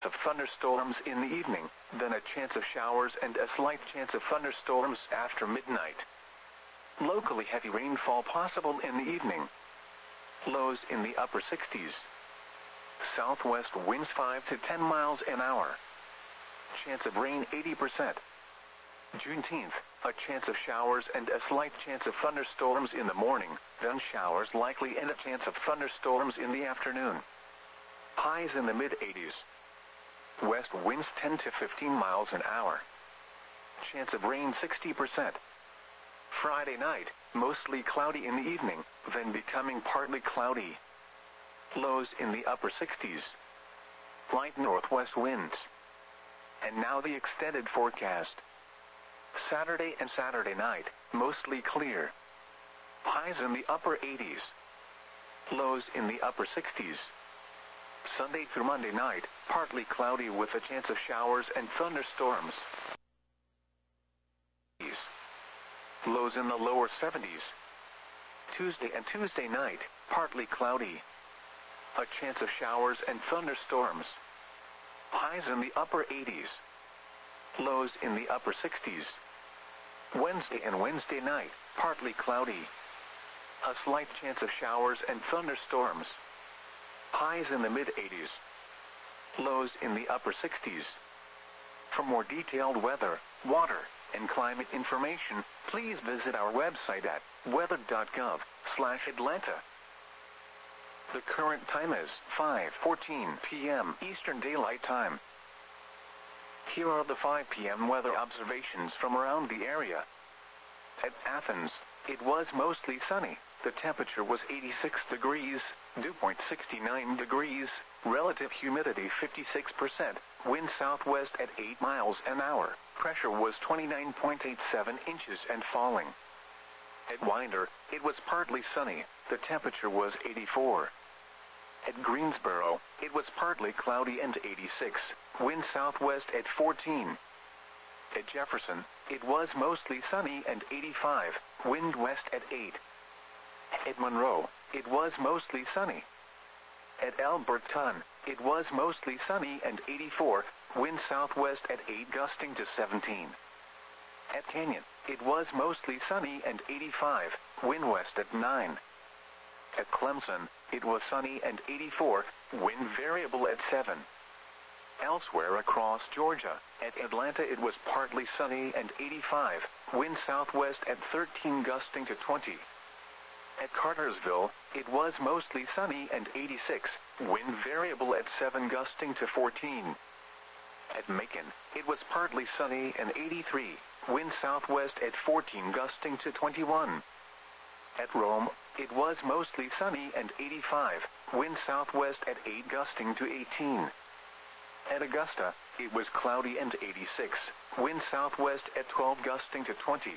of thunderstorms in the evening, then a chance of showers and a slight chance of thunderstorms after midnight. Locally heavy rainfall possible in the evening. Lows in the upper 60s. Southwest winds 5 to 10 miles an hour. Chance of rain 80%. Juneteenth, a chance of showers and a slight chance of thunderstorms in the morning, then showers likely and a chance of thunderstorms in the afternoon. Highs in the mid-80s. West winds 10 to 15 miles an hour. Chance of rain 60%. Friday night, mostly cloudy in the evening, then becoming partly cloudy. Lows in the upper 60s. Light northwest winds. And now the extended forecast. Saturday and Saturday night, mostly clear. Highs in the upper 80s. Lows in the upper 60s. Sunday through Monday night, partly cloudy with a chance of showers and thunderstorms. Lows in the lower 70s. Tuesday and Tuesday night, partly cloudy. A chance of showers and thunderstorms. Highs in the upper 80s. Lows in the upper 60s. Wednesday and Wednesday night, partly cloudy. A slight chance of showers and thunderstorms. Highs in the mid-80s. Lows in the upper 60s. For more detailed weather, water, and climate information, please visit our website at weather.gov/Atlanta. The current time is 5:14 p.m. Eastern Daylight Time. Here are the 5 p.m. weather observations from around the area. At Athens, it was mostly sunny. The temperature was 86 degrees, dew point 69 degrees, relative humidity 56%, wind southwest at 8 miles an hour, pressure was 29.87 inches and falling. At Winder, it was partly sunny. The temperature was 84. At Greensboro, it was partly cloudy and 86, wind southwest at 14. At Jefferson, it was mostly sunny and 85, wind west at 8. At Monroe, it was mostly sunny. At Alberton, it was mostly sunny and 84, wind southwest at 8 gusting to 17. At Canyon, it was mostly sunny and 85, wind west at 9. At Clemson, it was sunny and 84, wind variable at 7. Elsewhere across Georgia, at Atlanta it was partly sunny and 85, wind southwest at 13 gusting to 20. At Cartersville, it was mostly sunny and 86, wind variable at 7 gusting to 14. At Macon, it was partly sunny and 83, wind southwest at 14 gusting to 21. At Rome, it was mostly sunny and 85, wind southwest at 8 gusting to 18. At Augusta, it was cloudy and 86, wind southwest at 12 gusting to 20.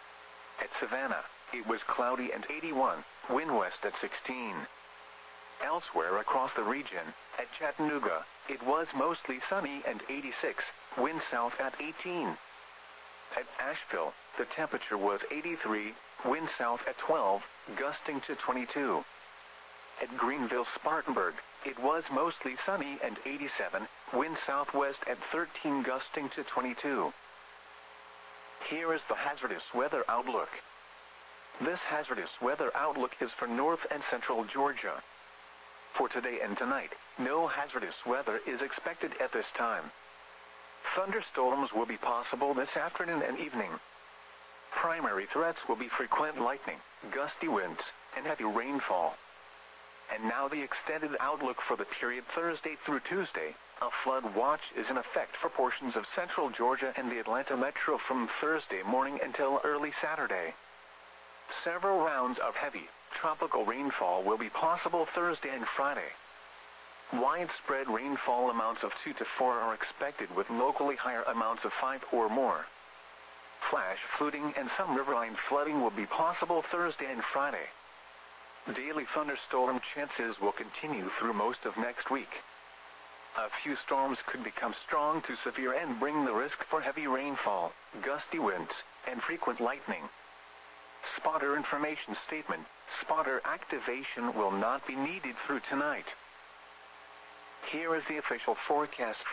At Savannah, it was cloudy and 81, wind west at 16. Elsewhere across the region, at Chattanooga, it was mostly sunny and 86, wind south at 18. At Asheville, the temperature was 83, wind south at 12, gusting to 22. At Greenville-Spartanburg, it was mostly sunny and 87, wind southwest at 13 gusting to 22. Here is the hazardous weather outlook. This hazardous weather outlook is for north and central Georgia. For today and tonight, no hazardous weather is expected at this time. Thunderstorms will be possible this afternoon and evening. Primary threats will be frequent lightning, gusty winds, and heavy rainfall. And now the extended outlook for the period Thursday through Tuesday. A flood watch is in effect for portions of central Georgia and the Atlanta metro from Thursday morning until early Saturday. Several rounds of heavy, tropical rainfall will be possible Thursday and Friday. Widespread rainfall amounts of 2 to 4 are expected with locally higher amounts of 5 or more. Flash flooding and some riverine flooding will be possible Thursday and Friday. Daily thunderstorm chances will continue through most of next week. A few storms could become strong to severe and bring the risk for heavy rainfall, gusty winds, and frequent lightning. Spotter information statement: spotter activation will not be needed through tonight. Here is the official forecast